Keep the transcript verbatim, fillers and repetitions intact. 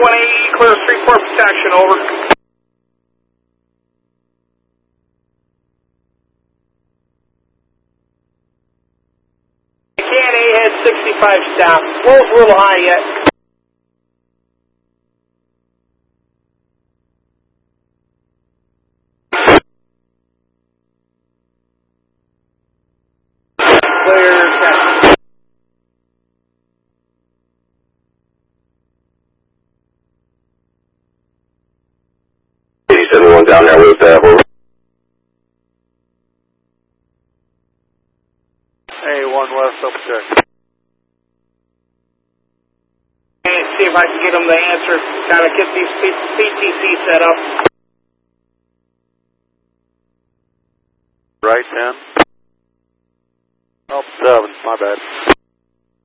one eighty, clear street for protection, over. sixty-five stop. Flow's a little high yet. Clear set. eighty-seven one down there with that. Uh, A one west, up check. See if I can get them to answer, kind of get these P T C set up. Right ten. Oh, seven, my bad.